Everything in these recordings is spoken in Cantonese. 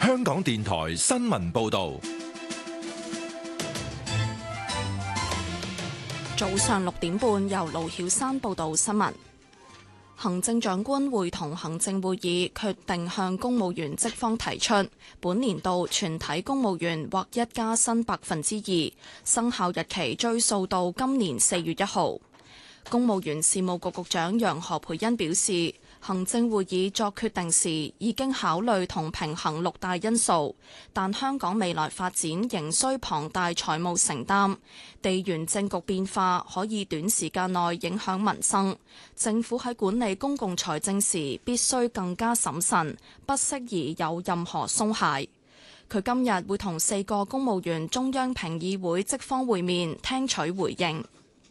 香港電台新聞報道。 早上6點半，由盧曉珊報道新聞。行政長官會同行政會議決定向公務員職方提出，本年度全體公務員劃一加薪2%，生效日期追溯到今年4月1號。公務員事務局局長楊何蓓茵表示，行政會議作決定時已經考慮同平衡6大因素，但香港未來發展仍需龐大財務承擔，地緣政局變化可以短時間內影響民生，政府喺管理公共財政時必須更加審慎，不適宜有任何鬆懈。佢今日會同4個公務員中央評議會職方會面，聽取回應。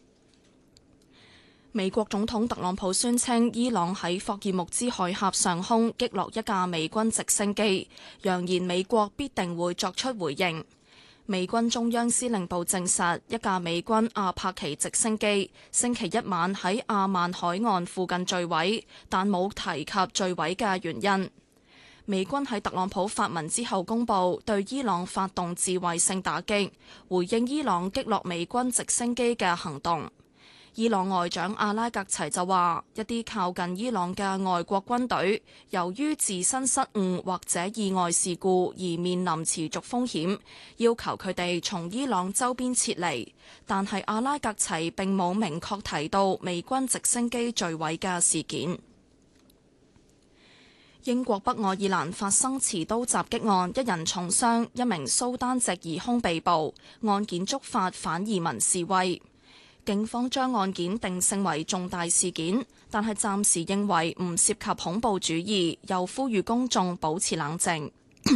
美國總統特朗普宣稱，伊朗喺霍爾木茲海峽上空擊落一架美軍直升機，揚言美國必定會作出回應。美軍中央司令部證實，一架美軍阿帕奇直升機星期一晚喺阿曼海岸附近墜毀，但冇提及墜毀嘅原因。美軍喺特朗普發文之後公佈對伊朗發動自衛性打擊，回應伊朗擊落美軍直升機嘅行動。伊朗外長阿拉格齊就話，一啲靠近伊朗嘅外國軍隊由於自身失誤或者意外事故而面臨持續風險，要求佢哋從伊朗周邊撤離，但係阿拉格齊並冇明確提到美軍直升機墜毀嘅事件。英國北愛爾蘭發生持刀襲擊案，一人重傷，一名蘇丹籍疑兇被捕，案件觸發反移民示威。警方將案件定性為重大事件，但係暫時認為唔涉及恐怖主義，又呼籲公眾保持冷靜。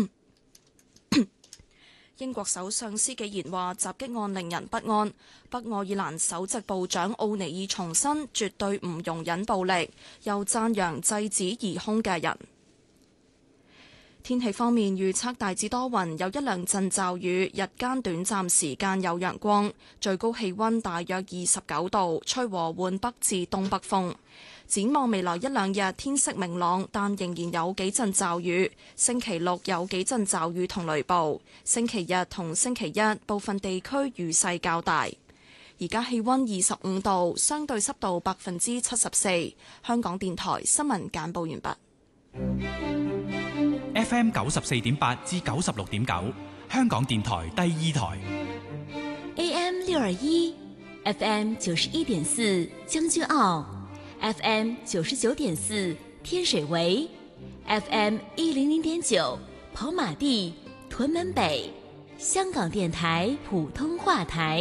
英國首相施紀賢話襲擊案令人不安，北愛爾蘭首席部長奧尼爾重申絕對唔容忍暴力，又讚揚制止疑兇嘅人。天氣方面預測大致多雲，有一兩陣驟雨，日間短暫時間有陽光，最高氣溫大約29度，吹和緩北至東北風。展望未來一兩日天色明朗，但仍然有幾陣驟雨。星期六有幾陣驟雨同雷暴，星期日同星期一部分地區雨勢較大。而家氣溫25度，相對濕度74%。香港電台新聞簡報完畢。 FM 94.8至96.9，香港電台第2台。 AM 621 FM 91.4將軍澳， FM 99.4天水圍， FM 100.9跑馬地屯門北。香港電台普通話台。